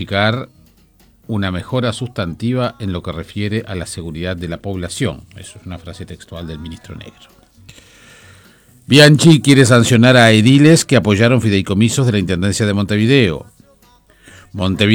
significar una mejora sustantiva en lo que refiere a la seguridad de la población. Eso es una frase textual del ministro Negro. Bianchi quiere sancionar a ediles que apoyaron fideicomisos de la Intendencia de Montevideo.